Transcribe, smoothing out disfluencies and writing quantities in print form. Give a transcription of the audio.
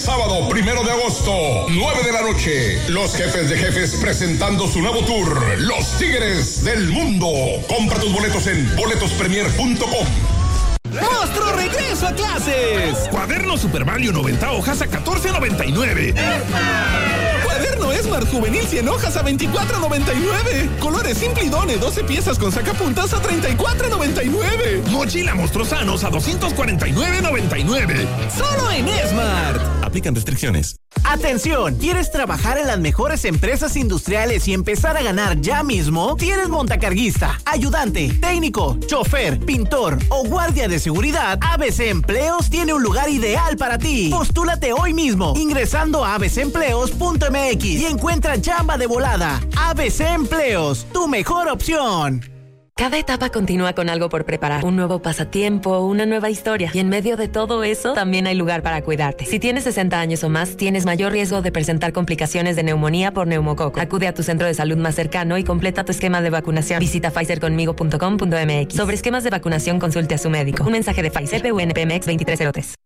sábado 1 de agosto, 9 de la noche. Los jefes de jefes presentando su nuevo tour, Los Tigres del Mundo. Compra tus boletos en boletospremier.com. ¡Nuestro regreso a clases! Cuaderno Super Value 90 hojas a $14.99. Cuaderno Esmart Juvenil 100 hojas a $24.99. Colores Simple y Done 12 piezas con sacapuntas a $34.99. Mochila Monstruosanos a $249.99. ¡Solo en Esmart! Aplican restricciones. ¡Atención! ¿Quieres trabajar en las mejores empresas industriales y empezar a ganar ya mismo? ¿Tienes montacarguista, ayudante, técnico, chofer, pintor o guardia de seguridad? ABC Empleos tiene un lugar ideal para ti. Postúlate hoy mismo ingresando a abcempleos.mx y encuentra chamba de volada. ABC Empleos, tu mejor opción. Cada etapa continúa con algo por preparar. Un nuevo pasatiempo, una nueva historia. Y en medio de todo eso, también hay lugar para cuidarte. Si tienes 60 años o más, tienes mayor riesgo de presentar complicaciones de neumonía por neumococo. Acude a tu centro de salud más cercano y completa tu esquema de vacunación. Visita pfizerconmigo.com.mx. Sobre esquemas de vacunación, consulte a su médico. Un mensaje de Pfizer, PUNPMX 2303.